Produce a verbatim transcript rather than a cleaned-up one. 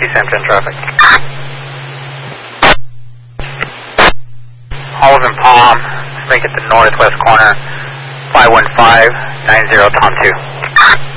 Yankee Sam ten traffic. Olive and Palm, let's make it the northwest corner, five one five nine zero Tom two.